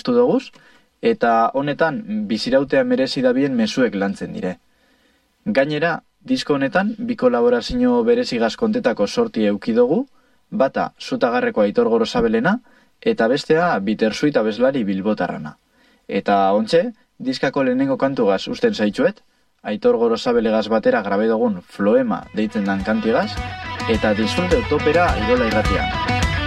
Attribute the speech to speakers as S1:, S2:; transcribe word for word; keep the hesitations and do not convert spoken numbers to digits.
S1: hartu doguz, eta honetan bizirautea merezi dabien mezuek lantzen dire. Gainera, disko honetan bi kolaborazio berezigaz kontetako sorti eukidogu, bata Zutagarreko Aitor Gorosabelena, eta bestea Bittersuit abeslari bilbotarrana. Eta ontxe, diskako lehenengo kantugaz usten zaitxuet, Aitor Gorosabelegaz batera grabe dugun Floema deitzen dan kantigaz, eta disfrute utopera Irola irratian.